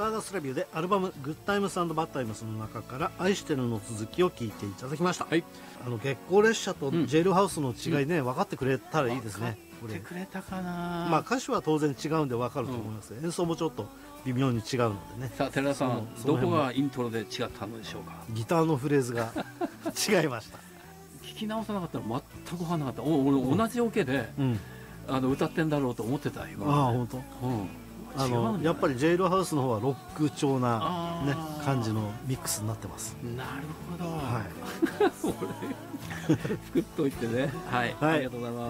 ターダストレビューでアルバム「グッタイムス&バッタイムス」の中から「愛してる」の続きを聞いていただきました。 はい、 月光列車とジェイルハウスの違いね、分かってくれたらいいですね。 分かってくれたかな。 まあ歌詞は当然違うんで分かると思います、演奏もちょっと微妙に違うのでね。 さあ寺田さん、どこがイントロで違ったのでしょうか。 ギターのフレーズが違いました聞き直さなかったら全く分からなかった。俺同じオケで、歌ってんだろうと思ってた今。 ああ本当。やっぱりジェイルハウスの方はロック調な、ね、感じのミックスになってます。 なるほど、 はい作っといてね。はい、ありがとうございます。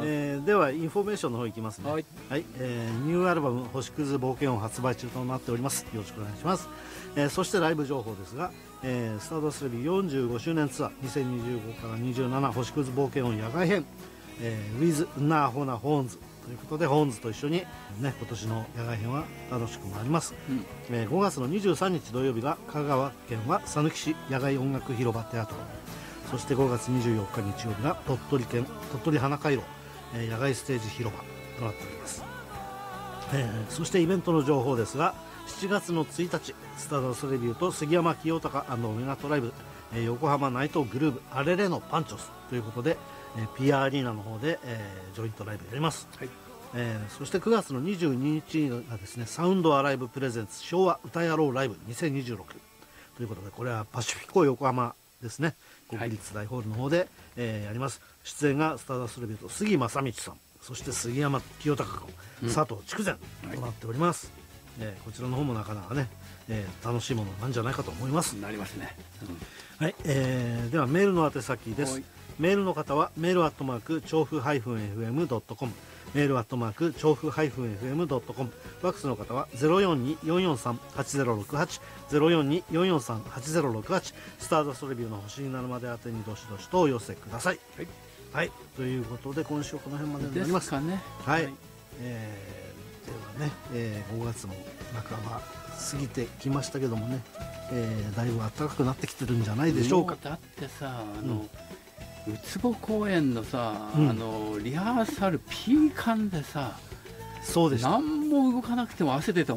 ではインフォメーションの方いきますね。 はい、 ニューアルバム「星屑冒険」を発売中となっております。よろしくお願いします。そしてライブ情報ですが、スターダストレビュー45周年ツアー2025から27星屑冒険音野外編、with ナーホナホーンズということで、ホーンズと一緒に、ね、今年の野外編は楽しく回ります。5月の23日土曜日が香川県は讃岐市野外音楽広場テアトロ、そして5月24日日曜日が鳥取県鳥取花回廊、野外ステージ広場となっております。そしてイベントの情報ですが、7月の1日スターダストレビューと杉山清隆&オメガトライブ、横浜ナイトグルーブアレレのパンチョスということで、PR アリーナの方で、ジョイントライブやります。はい、そして9月の22日がですね、サウンドアライブプレゼンツ昭和歌野郎ライブ2026ということで、これはパシフィコ横浜ですね、国立大ホールの方で、やります。出演がスターダストレビューと杉正道さん、そして杉山清隆君、佐藤筑前となっております。こちらの方もなかなかね、楽しいものなんじゃないかと思います。 なりますね。 はい、ではメールの宛先です。メールの方はメールアットマーク調布 -fm.com、 メールアットマーク調布 -fm.com、 ファックスの方は 042-443-8068 042-443-8068、スターダストレビューの星になるまで宛てにどしどしとお寄せください。はい、はい、ということで今週この辺までになりますかね。はい、ではね、5月の半ば過ぎてきましたけどもね、だいぶ暖かくなってきてるんじゃないでしょうか。 だってさ、ウツボ公園のさ、リハーサルピーカンでさ、 そうでした。 何も動かなくても汗出た